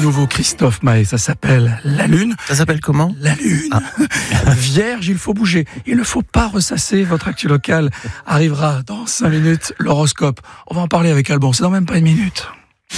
nouveau Christophe Maé, ça s'appelle La Lune. Ça s'appelle comment ? La Lune. Vierge, il faut bouger. Il ne faut pas ressasser. Votre actu locale arrivera dans 5 minutes. L'horoscope. On va en parler avec Alban. C'est dans même pas 1 minute.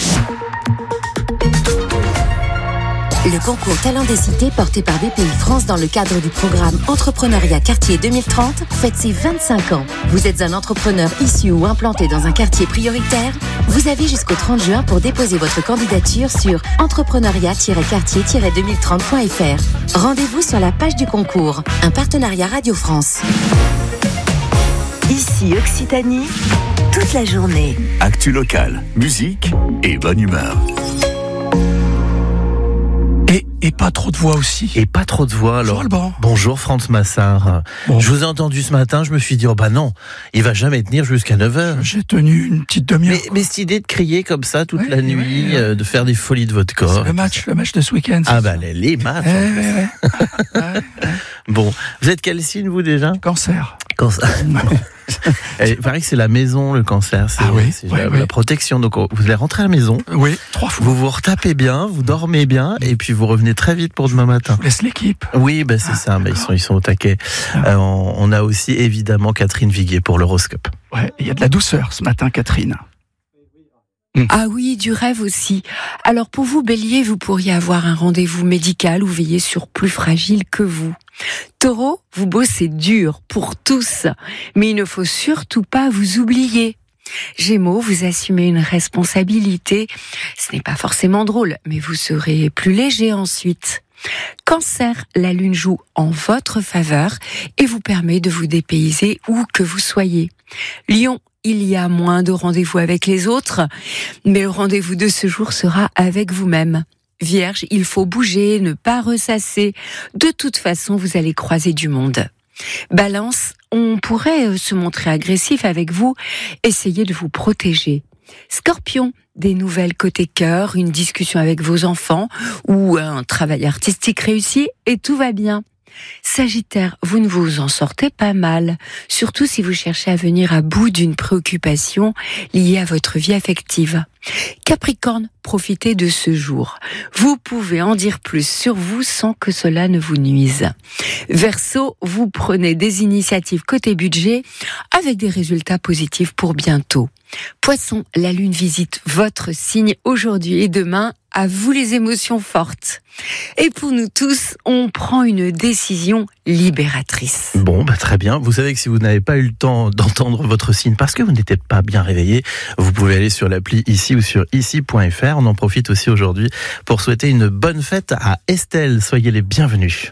Le concours Talent des Cités porté par BPI France dans le cadre du programme Entrepreneuriat Quartier 2030 fête ses 25 ans. Vous êtes un entrepreneur issu ou implanté dans un quartier prioritaire ? Vous avez jusqu'au 30 juin pour déposer votre candidature sur entrepreneuriat-quartier-2030.fr. Rendez-vous sur la page du concours. Un partenariat Radio France. Ici Occitanie, toute la journée. Actu locale, musique et bonne humeur. Et pas trop de voix aussi. Et pas trop de voix, alors. Bonjour Franz Massard. Bon. Je vous ai entendu ce matin, je me suis dit, oh bah non, il va jamais tenir jusqu'à 9h. J'ai tenu une petite demi-heure. Mais cette idée de crier comme ça toute la nuit, de faire des folies de votre corps. C'est le match de ce week-end. Ah bah les matchs. Bon, vous êtes quel signe vous déjà ? Cancer. Il paraît que c'est la maison, le cancer. C'est la protection. Donc vous allez rentrer à la maison. Oui, 3 fois. Vous vous retapez bien, vous dormez bien, et puis vous revenez très vite pour demain matin. Je vous laisse l'équipe. Oui, c'est ça. Ils sont au taquet. On a aussi évidemment Catherine Viguier pour l'horoscope. Ouais, il y a de la douceur ce matin, Catherine. Ah oui, du rêve aussi. Alors pour vous, Bélier, vous pourriez avoir un rendez-vous médical ou veiller sur plus fragile que vous. Taureau, vous bossez dur pour tous, mais il ne faut surtout pas vous oublier. Gémeaux, vous assumez une responsabilité. Ce n'est pas forcément drôle, mais vous serez plus léger ensuite. Cancer, la lune joue en votre faveur et vous permet de vous dépayser où que vous soyez. Lion, il y a moins de rendez-vous avec les autres, mais le rendez-vous de ce jour sera avec vous-même. Vierge, il faut bouger, ne pas ressasser. De toute façon, vous allez croiser du monde. Balance, on pourrait se montrer agressif avec vous, essayez de vous protéger. Scorpion, des nouvelles côté cœur, une discussion avec vos enfants ou un travail artistique réussi et tout va bien. Sagittaire, vous ne vous en sortez pas mal, surtout si vous cherchez à venir à bout d'une préoccupation liée à votre vie affective. Capricorne, profitez de ce jour. Vous pouvez en dire plus sur vous sans que cela ne vous nuise. Verseau, vous prenez des initiatives côté budget avec des résultats positifs pour bientôt. Poisson, la lune visite votre signe aujourd'hui et demain. À vous les émotions fortes. Et pour nous tous, on prend une décision libératrice. Bon, très bien. Vous savez que si vous n'avez pas eu le temps d'entendre votre signe parce que vous n'étiez pas bien réveillé, vous pouvez aller sur l'appli ici ou sur ici.fr. On en profite aussi aujourd'hui pour souhaiter une bonne fête à Estelle. Soyez les bienvenus.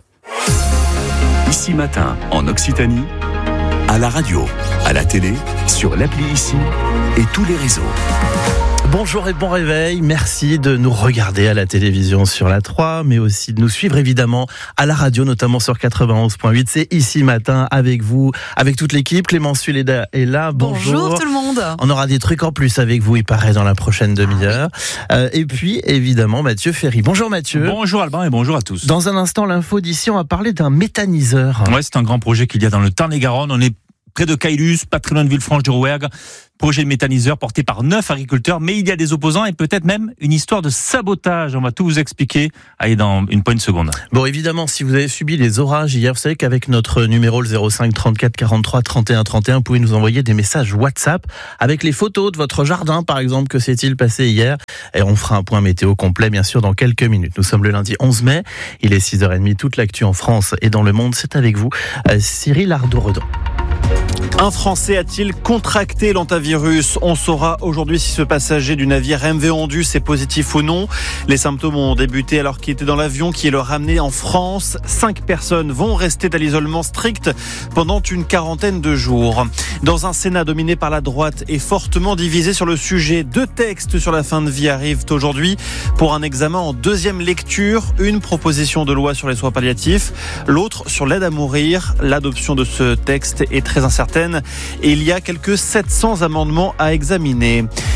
Ici Matin, en Occitanie, à la radio, à la télé, sur l'appli Ici et tous les réseaux. Bonjour et bon réveil, merci de nous regarder à la télévision sur la 3, mais aussi de nous suivre évidemment à la radio, notamment sur 91.8. C'est Ici Matin avec vous, avec toute l'équipe. Clémence Suleda est là, bonjour tout le monde. On aura des trucs en plus avec vous, il paraît, dans la prochaine demi-heure. Et puis évidemment Mathieu Ferry. Bonjour Mathieu. Bonjour Alban et bonjour à tous. Dans un instant, l'info d'ici, on va parler d'un méthaniseur. Ouais, c'est un grand projet qu'il y a dans le Tarn-et-Garonne. On est près de Caylus, pas très loin de Villefranche-de-Rouergue. Projet de méthaniseur porté par 9 agriculteurs, mais il y a des opposants et peut-être même une histoire de sabotage. On va tout vous expliquer. Allez, dans une poignée de secondes. Bon, évidemment, si vous avez subi les orages hier, vous savez qu'avec notre numéro le 05 34 43 31 31, vous pouvez nous envoyer des messages WhatsApp avec les photos de votre jardin, par exemple. Que s'est-il passé hier? Et on fera un point météo complet, bien sûr, dans quelques minutes. Nous sommes le lundi 11 mai. Il est 6h30. Toute l'actu en France et dans le monde, c'est avec vous, Cyril Ardo-Redon. Un Français a-t-il contracté l'hantavirus ? On saura aujourd'hui si ce passager du navire MV Ondus est positif ou non. Les symptômes ont débuté alors qu'il était dans l'avion qui le ramenait en France. 5 personnes vont rester à l'isolement strict pendant une quarantaine de jours. Dans un Sénat dominé par la droite et fortement divisé sur le sujet, 2 textes sur la fin de vie arrivent aujourd'hui pour un examen en deuxième lecture. Une proposition de loi sur les soins palliatifs, l'autre sur l'aide à mourir. L'adoption de ce texte est très incertaine et il y a quelques 700 amendements à examiner.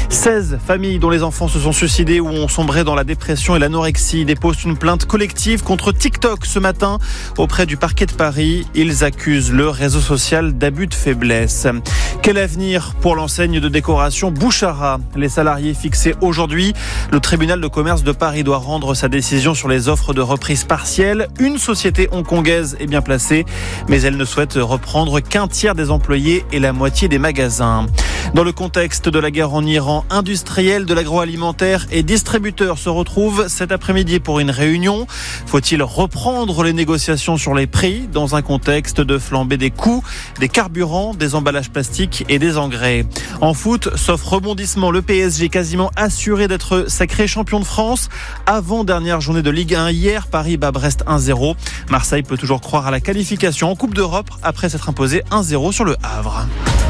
16 familles dont les enfants se sont suicidés ou ont sombré dans la dépression et l'anorexie déposent une plainte collective contre TikTok ce matin auprès du parquet de Paris. Ils accusent le réseau social d'abus de faiblesse. Quel avenir pour l'enseigne de décoration Bouchara ? Les salariés fixés aujourd'hui. Le tribunal de commerce de Paris doit rendre sa décision sur les offres de reprise partielle. Une société hongkongaise est bien placée, mais elle ne souhaite reprendre qu'un tiers des employés et la moitié des magasins. Dans le contexte de la guerre en Iran, industriels de l'agroalimentaire et distributeurs se retrouvent cet après-midi pour une réunion. Faut-il reprendre les négociations sur les prix dans un contexte de flambée des coûts, des carburants, des emballages plastiques et des engrais? En foot, sauf rebondissement, le PSG quasiment assuré d'être sacré champion de France. Avant-dernière journée de Ligue 1 hier, Paris bat Brest 1-0. Marseille peut toujours croire à la qualification en Coupe d'Europe après s'être imposé 1-0 sur le Havre.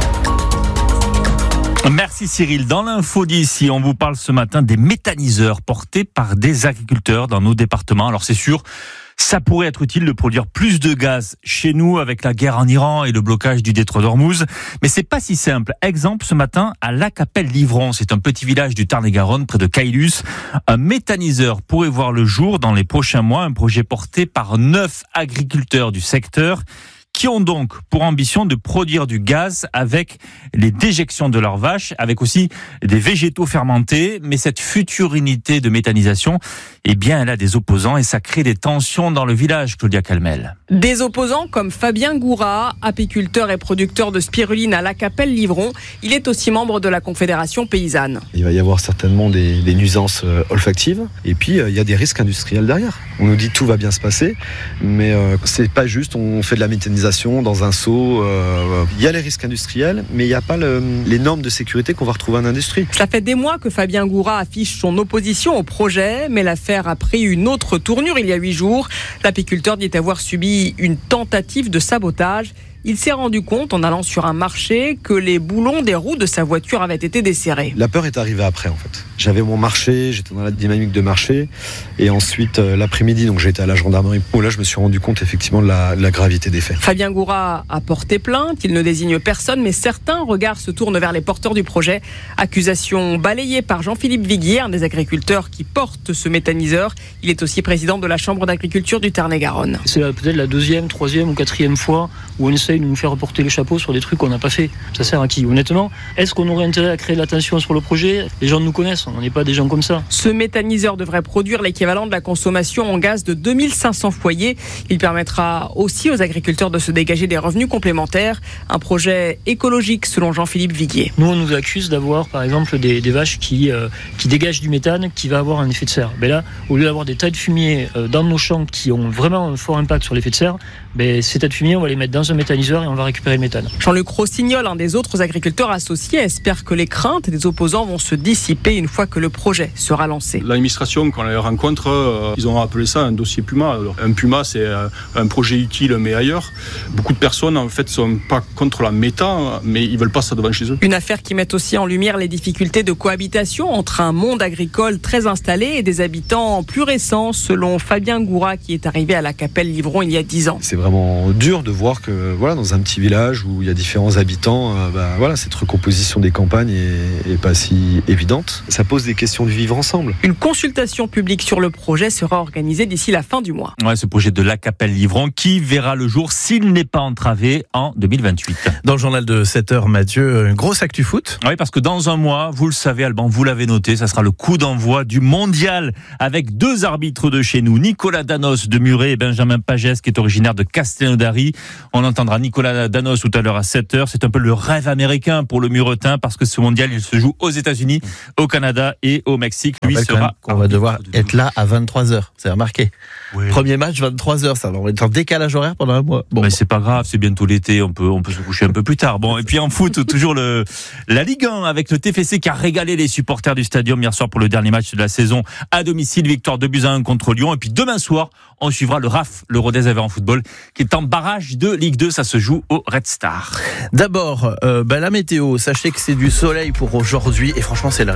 Merci Cyril. Dans l'info d'ici, on vous parle ce matin des méthaniseurs portés par des agriculteurs dans nos départements. Alors c'est sûr, ça pourrait être utile de produire plus de gaz chez nous avec la guerre en Iran et le blocage du détroit d'Ormuz. Mais c'est pas si simple. Exemple ce matin à La Capelle-Livron. C'est un petit village du Tarn-et-Garonne près de Caylus. Un méthaniseur pourrait voir le jour dans les prochains mois. Un projet porté par 9 agriculteurs du secteur qui ont donc pour ambition de produire du gaz avec les déjections de leurs vaches, avec aussi des végétaux fermentés. Mais cette future unité de méthanisation, eh bien, elle a des opposants et ça crée des tensions dans le village, Claudia Calmel. Des opposants comme Fabien Goura, apiculteur et producteur de spiruline à La Capelle-Livron. Il est aussi membre de la Confédération paysanne. Il va y avoir certainement des nuisances olfactives et puis il y a des risques industriels derrière. On nous dit tout va bien se passer, mais c'est pas juste on fait de la méthanisation dans un seau. Il y a les risques industriels, mais il n'y a pas les normes de sécurité qu'on va retrouver en industrie. Cela fait des mois que Fabien Goura affiche son opposition au projet, mais l'affaire a pris une autre tournure il y a 8 jours. L'apiculteur dit avoir subi une tentative de sabotage. Il s'est rendu compte en allant sur un marché que les boulons des roues de sa voiture avaient été desserrés. La peur est arrivée après en fait. J'avais mon marché, j'étais dans la dynamique de marché et ensuite l'après-midi donc j'étais à la gendarmerie où là je me suis rendu compte effectivement de la gravité des faits. Fabien Goura a porté plainte, il ne désigne personne mais certains regards se tournent vers les porteurs du projet. Accusation balayée par Jean-Philippe Viguier, un des agriculteurs qui porte ce méthaniseur. Il est aussi président de la Chambre d'agriculture du Tarn-et-Garonne. C'est peut-être la 2e, 3e ou 4e fois où on essaye de nous faire reporter le chapeau sur des trucs qu'on n'a pas fait. Ça sert à qui? Honnêtement, est-ce qu'on aurait intérêt à créer de l'attention sur le projet? Les gens nous connaissent, on n'est pas des gens comme ça. Ce méthaniseur devrait produire l'équivalent de la consommation en gaz de 2500 foyers. Il permettra aussi aux agriculteurs de se dégager des revenus complémentaires. Un projet écologique selon Jean-Philippe Viguier. Nous, on nous accuse d'avoir par exemple des vaches qui dégagent du méthane qui va avoir un effet de serre. Mais là, au lieu d'avoir des tas de fumier dans nos champs qui ont vraiment un fort impact sur l'effet de serre, ces tas de fumier, on va les mettre dans un méthaniseur et on va récupérer le méthane. Jean-Luc Rossignol, un des autres agriculteurs associés, espère que les craintes des opposants vont se dissiper une fois que le projet sera lancé. L'administration, quand on les rencontre, ils ont appelé ça un dossier Puma. Alors, un Puma, c'est un projet utile, mais ailleurs. Beaucoup de personnes, en fait, sont pas contre la méta, mais ils veulent pas ça devant chez eux. Une affaire qui met aussi en lumière les difficultés de cohabitation entre un monde agricole très installé et des habitants plus récents, selon Fabien Goura, qui est arrivé à La Capelle-Livron il y a 10 ans. C'est vraiment dur de voir que, dans un petit village où il y a différents habitants, cette recomposition des campagnes est pas si évidente. Ça pose des questions de vivre ensemble. Une consultation publique sur le projet sera organisée d'ici la fin du mois. Ouais, ce projet de La Capelle-Livron qui verra le jour s'il n'est pas entravé en 2028. Dans le journal de 7h, Mathieu, une grosse actu foot. Oui, parce que dans un mois, vous le savez Alban, vous l'avez noté, ça sera le coup d'envoi du mondial avec 2 arbitres de chez nous, Nicolas Danos de Muret et Benjamin Pagès qui est originaire de Castelnaudary. On entendra Nicolas Danos tout à l'heure à 7h. C'est un peu le rêve américain pour le Muretin parce que ce mondial, il se joue aux États-Unis, au Canada et au Mexique. Lui sera. On va devoir être là à 23h. C'est remarqué. Oui. Premier match 23h, ça va être en décalage horaire pendant un mois. Bon, mais c'est pas grave, c'est bientôt l'été, on peut se coucher un peu plus tard. Bon, et puis en foot, toujours la Ligue 1 avec le TFC qui a régalé les supporters du Stadium hier soir pour le dernier match de la saison à domicile, victoire 2-1 contre Lyon. Et puis demain soir, on suivra le RAF, le Rodez Aveyron Football, qui est en barrage de Ligue 2. Ça se joue au Red Star. D'abord, la météo. Sachez que c'est du soleil pour aujourd'hui et franchement, c'est le répit parce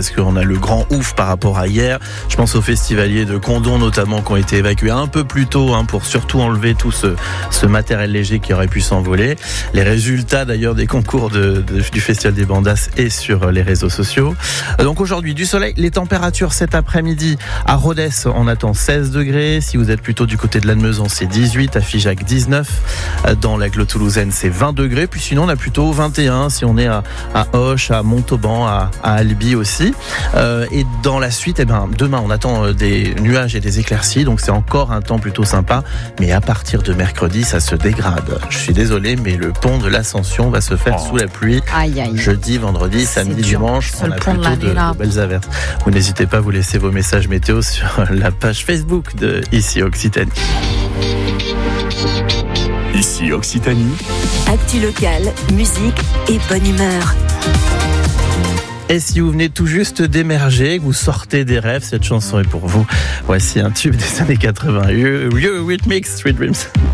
parce qu'on a le grand ouf par rapport à hier. Je pense aux festivaliers de Condom notamment qui ont été évacués un peu plus tôt pour surtout enlever tout ce matériel léger qui aurait pu s'envoler. Les résultats d'ailleurs des concours du Festival des Bandas et sur les réseaux sociaux. Donc aujourd'hui du soleil, les températures cet après-midi à Rodez on attend 16 degrés. Si vous êtes plutôt du côté de Lannemezan c'est 18, à Figeac 19, dans l'agglo toulousaine c'est 20 degrés. Puis sinon on a plutôt 21 si on est à Auch, à Montauban, à Albi aussi. Et dans la suite, demain on attend des nuages et des éclaircies, donc c'est encore un temps plutôt sympa, mais à partir de mercredi ça se dégrade. Je suis désolé mais le pont de l'Ascension va se faire sous la pluie. Jeudi, vendredi, samedi, dimanche, on a plutôt de belles averses. Vous n'hésitez pas à vous laisser vos messages météo sur la page Facebook de Ici Occitanie. Ici Occitanie. Actu locale, musique et bonne humeur. Et si vous venez tout juste d'émerger, que vous sortez des rêves, cette chanson est pour vous. Voici un tube des années 80. Eurythmics, Sweet Dreams.